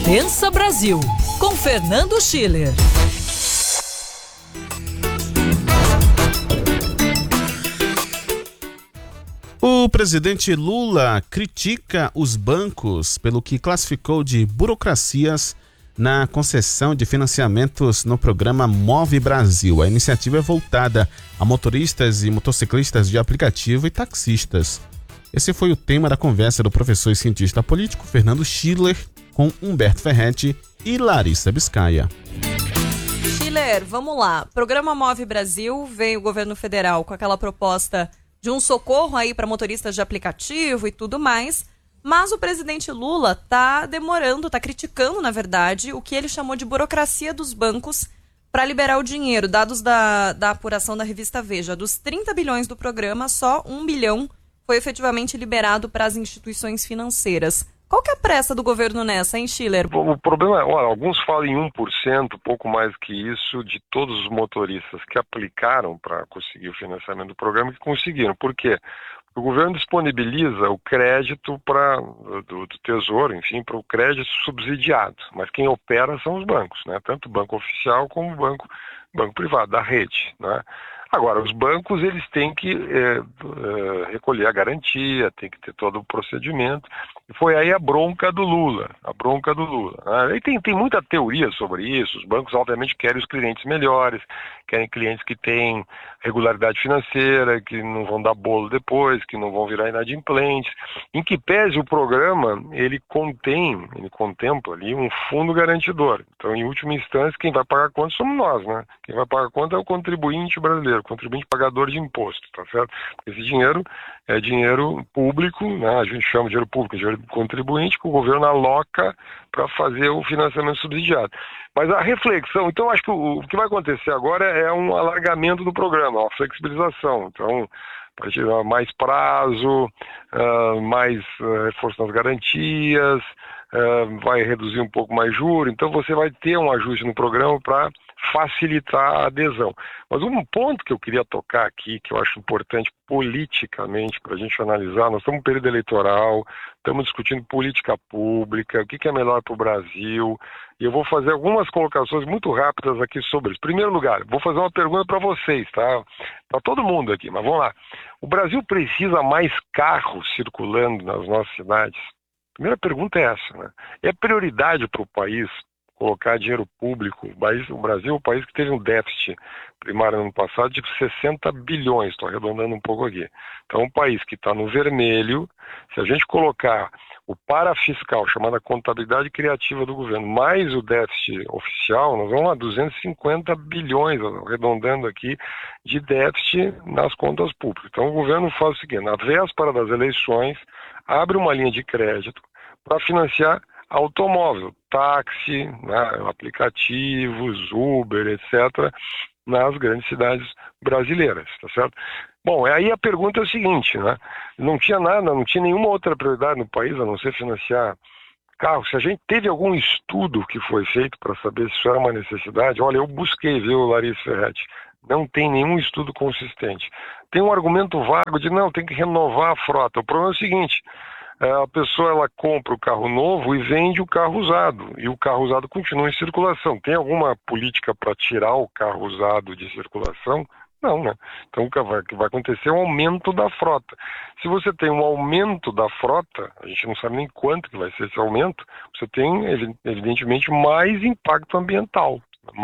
Pensa Brasil, com Fernando Schiller. O presidente Lula critica os bancos pelo que classificou de burocracias na concessão de financiamentos no programa Move Brasil. A iniciativa é voltada a motoristas e motociclistas de aplicativo e taxistas. Esse foi o tema da conversa do professor e cientista político Fernando Schiller com Humberto Ferretti e Larissa Biscaia. Schiller, vamos lá. Programa Move Brasil, veio o governo federal com aquela proposta de um socorro aí para motoristas de aplicativo e tudo mais, mas o presidente Lula está demorando, está criticando, na verdade, o que ele chamou de burocracia dos bancos para liberar o dinheiro. Dados da apuração da revista Veja, dos 30 bilhões do programa, só 1 bilhão foi efetivamente liberado para as instituições financeiras. Qual que é a pressa do governo nessa, hein, Schiller? O problema é, olha, alguns falam em 1%, pouco mais que isso, de todos os motoristas que aplicaram para conseguir o financiamento do programa e que conseguiram. Por quê? O governo disponibiliza o crédito do Tesouro, enfim, para o crédito subsidiado. Mas quem opera são os bancos, né? Tanto o banco oficial como o banco privado, da rede, né? Agora, os bancos eles têm que recolher a garantia, tem que ter todo o procedimento. E foi aí a bronca do Lula, né? E tem muita teoria sobre isso. Os bancos, obviamente, querem os clientes melhores, querem clientes que têm regularidade financeira, que não vão dar bolo depois, que não vão virar inadimplentes. Em que pese o programa, ele contempla ali um fundo garantidor. Então, em última instância, quem vai pagar a conta somos nós, né? Quem vai pagar a conta é o contribuinte brasileiro, o contribuinte pagador de imposto, tá certo? Esse dinheiro é dinheiro público, né? A gente chama de dinheiro público, dinheiro do contribuinte, que o governo aloca para fazer o financiamento subsidiado. Mas a reflexão, então acho que o que vai acontecer agora é um alargamento do programa, uma flexibilização. Então, para tirar mais prazo, mais reforço nas garantias, vai reduzir um pouco mais juros, então você vai ter um ajuste no programa para facilitar a adesão. Mas um ponto que eu queria tocar aqui, que eu acho importante politicamente para a gente analisar, nós estamos no período eleitoral, estamos discutindo política pública, o que é melhor para o Brasil, e eu vou fazer algumas colocações muito rápidas aqui sobre isso. Em primeiro lugar, vou fazer uma pergunta para vocês, tá? Para todo mundo aqui, mas vamos lá. O Brasil precisa mais carros circulando nas nossas cidades? A primeira pergunta é essa, né? É prioridade para o país colocar dinheiro público? O Brasil é um país que teve um déficit primário no ano passado de 60 bilhões, estou arredondando um pouco aqui. Então, um país que está no vermelho, se a gente colocar o parafiscal, chamada contabilidade criativa do governo, mais o déficit oficial, nós vamos a 250 bilhões, arredondando aqui, de déficit nas contas públicas. Então, o governo faz o seguinte, na véspera das eleições, abre uma linha de crédito para financiar automóvel, táxi, né, aplicativos, Uber, etc., nas grandes cidades brasileiras, tá certo? Bom, aí a pergunta é o seguinte, né? Não tinha nenhuma outra prioridade no país a não ser financiar carros. Se a gente teve algum estudo que foi feito para saber se isso era uma necessidade, olha, eu busquei, viu, Larissa Ferretti, não tem nenhum estudo consistente. Tem um argumento vago de, não, tem que renovar a frota. O problema é o seguinte, a pessoa ela compra o carro novo e vende o carro usado, e o carro usado continua em circulação. Tem alguma política para tirar o carro usado de circulação? Não, né? Então o que vai acontecer é um aumento da frota. Se você tem um aumento da frota, a gente não sabe nem quanto que vai ser esse aumento, você tem evidentemente mais impacto ambiental.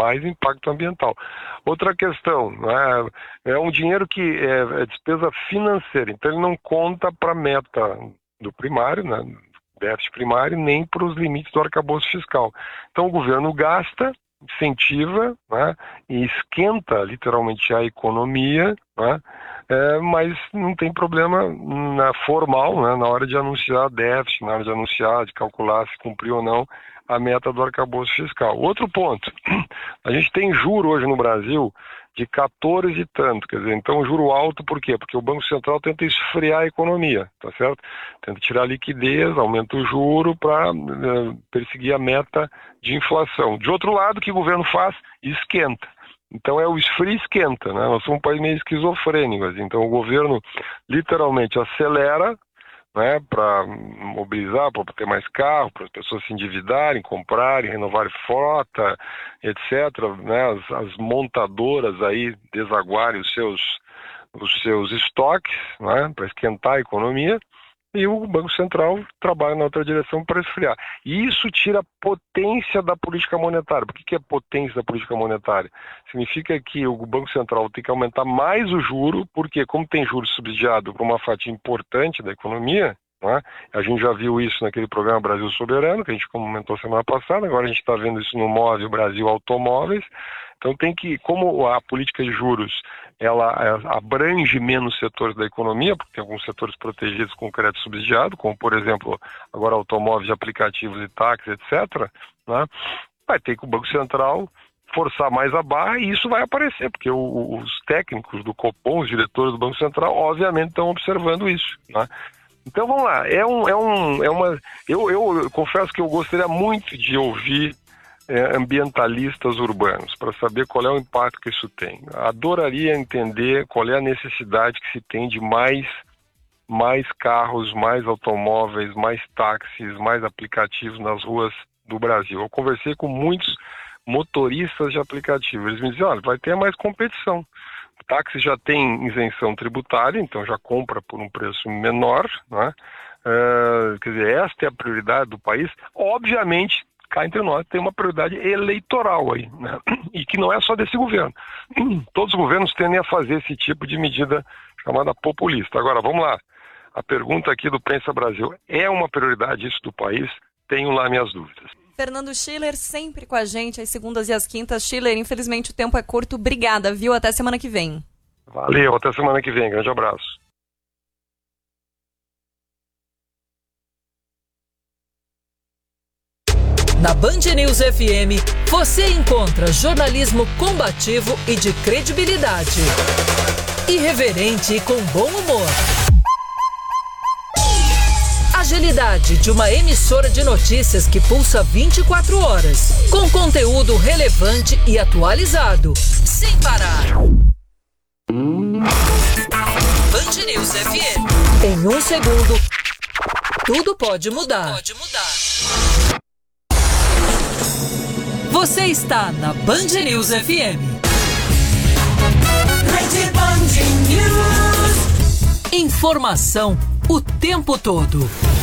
Outra questão, né? É um dinheiro que é despesa financeira, então ele não conta para a meta do primário, né, déficit primário, nem para os limites do arcabouço fiscal. Então o governo gasta, incentiva, né, e esquenta literalmente a economia, né, mas não tem problema formal, né, na hora de anunciar déficit, na hora de anunciar, de calcular se cumpriu ou não a meta do arcabouço fiscal. Outro ponto, a gente tem juro hoje no Brasil de 14 e tanto, quer dizer, então juro alto por quê? Porque o Banco Central tenta esfriar a economia, tá certo? Tenta tirar a liquidez, aumenta o juro para perseguir a meta de inflação. De outro lado, o que o governo faz? Esquenta. Então é o esfria e esquenta, né? Nós somos um país meio esquizofrênico, assim. Então o governo literalmente acelera, né, para mobilizar, para ter mais carro, para as pessoas se endividarem, comprarem, renovarem frota, etc., né, as montadoras aí desaguarem os seus estoques, né, para esquentar a economia, e o Banco Central trabalha na outra direção para esfriar. E isso tira a potência da política monetária. Por que é potência da política monetária? Significa que o Banco Central tem que aumentar mais o juro, porque como tem juros subsidiado por uma fatia importante da economia, né, a gente já viu isso naquele programa Brasil Soberano, que a gente comentou semana passada, agora a gente está vendo isso no Move Brasil Automóveis. Então tem que, como a política de juros ela abrange menos setores da economia, porque tem alguns setores protegidos com crédito subsidiado, como por exemplo agora automóveis, aplicativos e táxis, etc., né, vai ter que o Banco Central forçar mais a barra e isso vai aparecer, porque os técnicos do Copom, os diretores do Banco Central, obviamente estão observando isso, né? Então vamos lá, eu confesso que eu gostaria muito de ouvir ambientalistas urbanos, para saber qual é o impacto que isso tem. Adoraria entender qual é a necessidade que se tem de mais carros, mais automóveis, mais táxis, mais aplicativos nas ruas do Brasil. Eu conversei com muitos motoristas de aplicativo, eles me dizem, olha, vai ter mais competição. O táxi já tem isenção tributária, então já compra por um preço menor, né? Quer dizer, esta é a prioridade do país. Obviamente, cá entre nós, tem uma prioridade eleitoral aí, né? E que não é só desse governo. Todos os governos tendem a fazer esse tipo de medida chamada populista. Agora, vamos lá. A pergunta aqui do Pensa Brasil, é uma prioridade isso do país? Tenho lá minhas dúvidas. Fernando Schiller sempre com a gente, às segundas e às quintas. Schiller, infelizmente o tempo é curto. Obrigada, viu? Até semana que vem. Valeu, até semana que vem. Grande abraço. Na Band News FM, você encontra jornalismo combativo e de credibilidade. Irreverente e com bom humor. Agilidade de uma emissora de notícias que pulsa 24 horas. Com conteúdo relevante e atualizado. Sem parar. Band News FM. Em um segundo, tudo pode mudar. Você está na Band News FM. Rede Band News. Informação o tempo todo.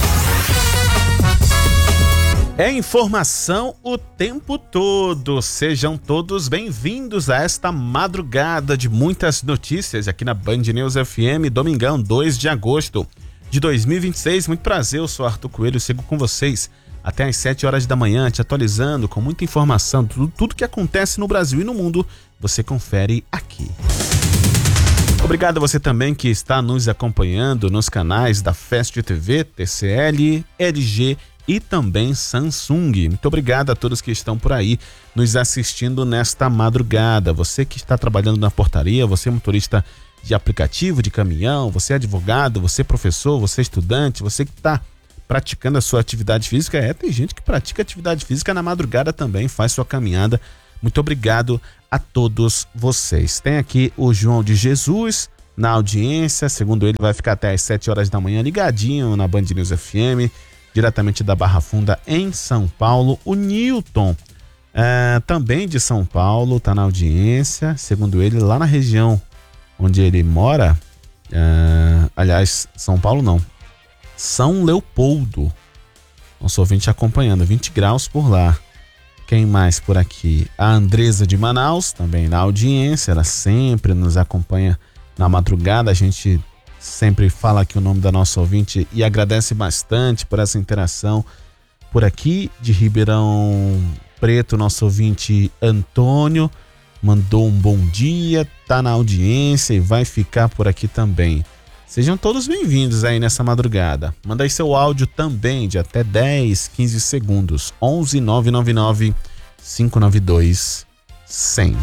É informação o tempo todo. Sejam todos bem-vindos a esta madrugada de muitas notícias aqui na Band News FM, domingão 2 de agosto de 2026. Muito prazer, eu sou Arthur Coelho, sigo com vocês até às 7 horas da manhã, te atualizando com muita informação, tudo que acontece no Brasil e no mundo, você confere aqui. Obrigado a você também que está nos acompanhando nos canais da Fast TV, TCL, LG e também Samsung. Muito obrigado a todos que estão por aí nos assistindo nesta madrugada. Você que está trabalhando na portaria, você motorista de aplicativo, de caminhão, você advogado, você professor, você estudante, você que está praticando a sua atividade física. Tem gente que pratica atividade física na madrugada também, faz sua caminhada. Muito obrigado a todos vocês. Tem aqui o João de Jesus na audiência, segundo ele vai ficar até às 7 horas da manhã ligadinho na Band News FM, diretamente da Barra Funda em São Paulo. O Newton, também de São Paulo, está na audiência, segundo ele, lá na região onde ele mora, aliás, São Paulo não, São Leopoldo, nosso ouvinte acompanhando, 20 graus por lá. Quem mais por aqui? A Andresa de Manaus, também na audiência, ela sempre nos acompanha na madrugada, a gente sempre fala aqui o nome da nossa ouvinte e agradece bastante por essa interação. Por aqui, de Ribeirão Preto, nosso ouvinte Antônio mandou um bom dia, tá na audiência e vai ficar por aqui também. Sejam todos bem-vindos aí nessa madrugada. Manda aí seu áudio também de até 10, 15 segundos. 11 999 592 100.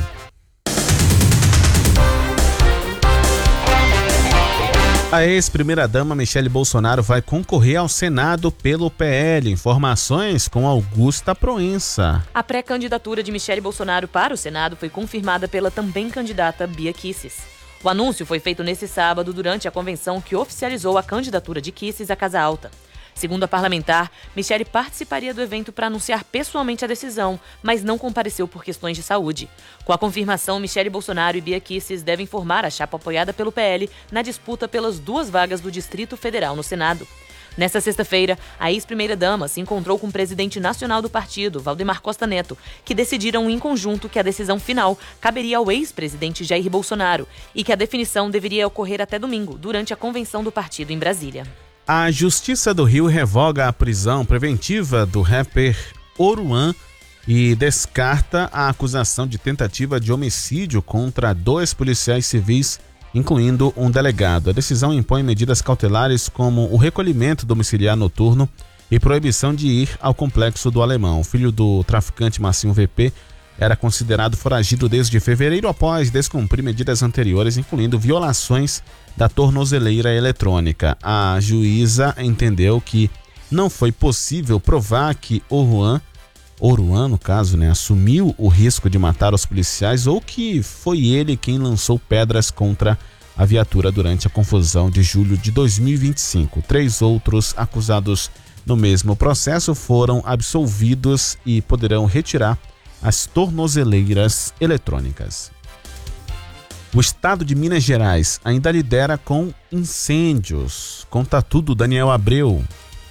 A ex-primeira-dama Michele Bolsonaro vai concorrer ao Senado pelo PL. Informações com Augusta Proença. A pré-candidatura de Michele Bolsonaro para o Senado foi confirmada pela também candidata Bia Kicis. O anúncio foi feito nesse sábado durante a convenção que oficializou a candidatura de Kicis à Casa Alta. Segundo a parlamentar, Michele participaria do evento para anunciar pessoalmente a decisão, mas não compareceu por questões de saúde. Com a confirmação, Michele Bolsonaro e Bia Kicis devem formar a chapa apoiada pelo PL na disputa pelas 2 vagas do Distrito Federal no Senado. Nesta sexta-feira, a ex-primeira-dama se encontrou com o presidente nacional do partido, Valdemar Costa Neto, que decidiram em conjunto que a decisão final caberia ao ex-presidente Jair Bolsonaro e que a definição deveria ocorrer até domingo, durante a convenção do partido em Brasília. A Justiça do Rio revoga a prisão preventiva do rapper Oruan e descarta a acusação de tentativa de homicídio contra 2 policiais civis, incluindo um delegado. A decisão impõe medidas cautelares como o recolhimento domiciliar noturno e proibição de ir ao Complexo do Alemão. O filho do traficante Marcinho VP era considerado foragido desde fevereiro após descumprir medidas anteriores, incluindo violações da tornozeleira eletrônica. A juíza entendeu que não foi possível provar que Oruan, no caso, assumiu o risco de matar os policiais ou que foi ele quem lançou pedras contra a viatura durante a confusão de julho de 2025. 3 outros acusados no mesmo processo foram absolvidos e poderão retirar as tornozeleiras eletrônicas. O estado de Minas Gerais ainda lidera com incêndios. Conta tudo, Daniel Abreu.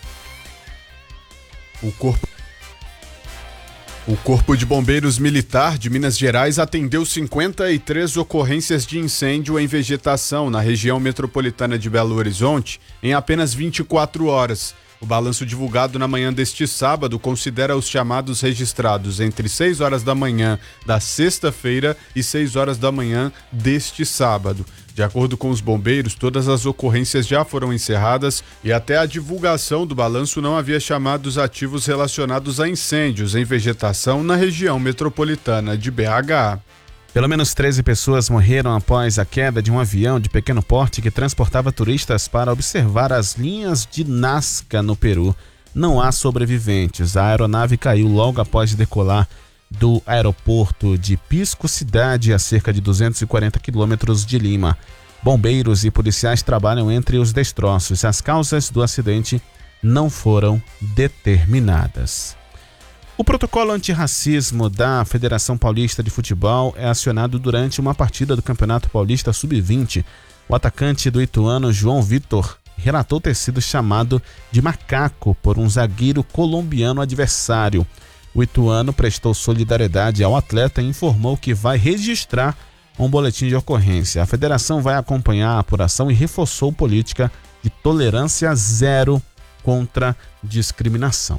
O Corpo de Bombeiros Militar de Minas Gerais atendeu 53 ocorrências de incêndio em vegetação na região metropolitana de Belo Horizonte em apenas 24 horas. O balanço divulgado na manhã deste sábado considera os chamados registrados entre 6 horas da manhã da sexta-feira e 6 horas da manhã deste sábado. De acordo com os bombeiros, todas as ocorrências já foram encerradas e até a divulgação do balanço não havia chamados ativos relacionados a incêndios em vegetação na região metropolitana de BH. Pelo menos 13 pessoas morreram após a queda de um avião de pequeno porte que transportava turistas para observar as linhas de Nazca no Peru. Não há sobreviventes. A aeronave caiu logo após decolar do aeroporto de Pisco Cidade, a cerca de 240 quilômetros de Lima. Bombeiros e policiais trabalham entre os destroços. As causas do acidente não foram determinadas. O protocolo antirracismo da Federação Paulista de Futebol é acionado durante uma partida do Campeonato Paulista Sub-20. O atacante do Ituano, João Vitor, relatou ter sido chamado de macaco por um zagueiro colombiano adversário. O Ituano prestou solidariedade ao atleta e informou que vai registrar um boletim de ocorrência. A federação vai acompanhar a apuração e reforçou política de tolerância zero contra discriminação.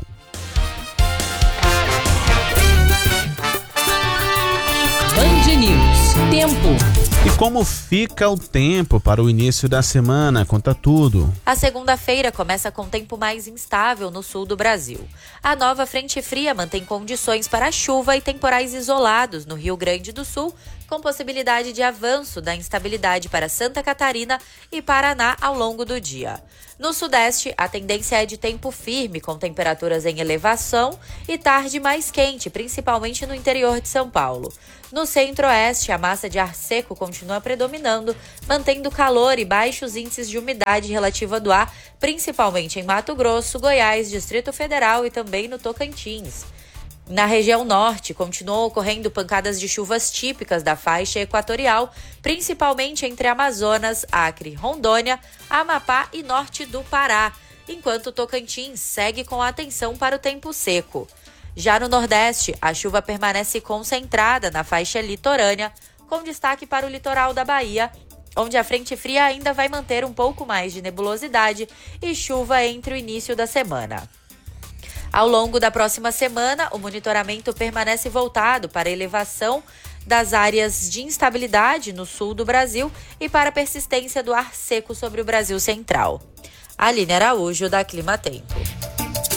Band News. Tempo. E como fica o tempo para o início da semana? Conta tudo. A segunda-feira começa com tempo mais instável no sul do Brasil. A nova frente fria mantém condições para chuva e temporais isolados no Rio Grande do Sul, com possibilidade de avanço da instabilidade para Santa Catarina e Paraná ao longo do dia. No sudeste, a tendência é de tempo firme, com temperaturas em elevação e tarde mais quente, principalmente no interior de São Paulo. No centro-oeste, a massa de ar seco continua predominando, mantendo calor e baixos índices de umidade relativa do ar, principalmente em Mato Grosso, Goiás, Distrito Federal e também no Tocantins. Na região norte, continuam ocorrendo pancadas de chuvas típicas da faixa equatorial, principalmente entre Amazonas, Acre, Rondônia, Amapá e norte do Pará, enquanto o Tocantins segue com atenção para o tempo seco. Já no nordeste, a chuva permanece concentrada na faixa litorânea, com destaque para o litoral da Bahia, onde a frente fria ainda vai manter um pouco mais de nebulosidade e chuva entre o início da semana. Ao longo da próxima semana, o monitoramento permanece voltado para a elevação das áreas de instabilidade no sul do Brasil e para a persistência do ar seco sobre o Brasil central. Aline Araújo, da Clima Tempo.